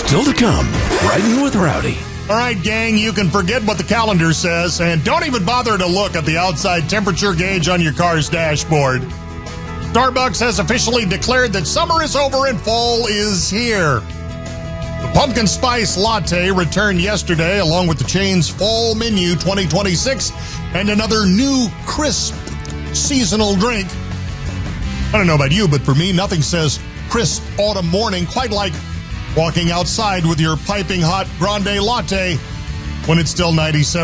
Still to come, Riding with Rowdy. All right, gang, you can forget what the calendar says, and don't even bother to look at the outside temperature gauge on your car's dashboard. Starbucks has officially declared that summer is over and fall is here. The pumpkin spice latte returned yesterday, along with the chain's fall menu 2026 and another new crisp seasonal drink. I don't know about you, but for me, nothing says crisp autumn morning quite like walking outside with your piping hot grande latte when it's still 97.